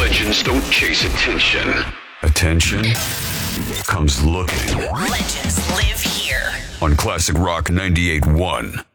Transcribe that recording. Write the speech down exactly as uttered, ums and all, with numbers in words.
Legends don't chase attention. Attention comes looking. Legends live here. On Classic Rock ninety-eight point one.